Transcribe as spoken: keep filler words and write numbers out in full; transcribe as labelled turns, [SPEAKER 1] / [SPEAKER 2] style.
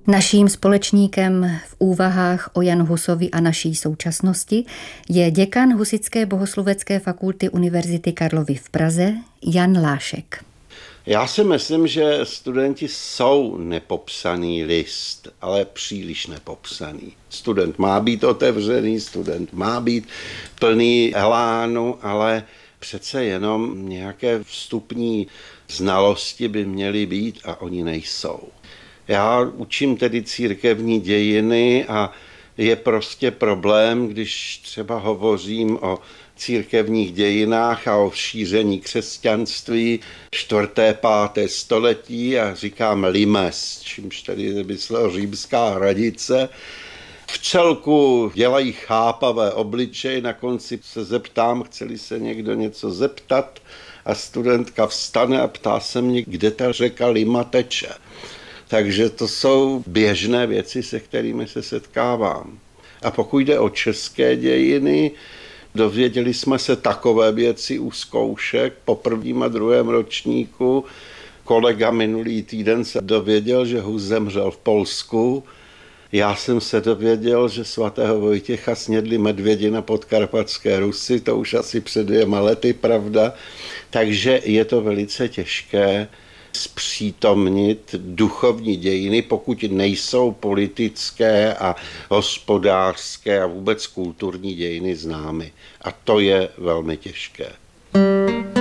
[SPEAKER 1] Naším společníkem v úvahách o Janu Husovi a naší současnosti je děkan Husitské bohoslovecké fakulty Univerzity Karlovy v Praze Jan Lášek.
[SPEAKER 2] Já si myslím, že studenti jsou nepopsaný list, ale příliš nepopsaný. Student má být otevřený, student má být plný elánu, ale přece jenom nějaké vstupní znalosti by měly být a oni nejsou. Já učím tedy církevní dějiny a je prostě problém, když třeba hovořím o církevních dějinách a o šíření křesťanství čtvrté, páté století a říkám limes, čímž tedy myslel římská hradice. V celku dělají chápavé obličej, na konci se zeptám, chce-li se někdo něco zeptat a studentka vstane a ptá se mě, kde ta řeka Lima teče. Takže to jsou běžné věci, se kterými se setkávám. A pokud jde o české dějiny, dověděli jsme se takové věci u zkoušek po prvním a druhém ročníku. Kolega minulý týden se dověděl, že Hus zemřel v Polsku. Já jsem se dověděl, že svatého Vojtěcha snědli medvědi na Podkarpatské Rusi, to už asi před dvěma lety, pravda. Takže je to velice těžké zpřítomnit duchovní dějiny, pokud nejsou politické a hospodářské a vůbec kulturní dějiny známy. A to je velmi těžké.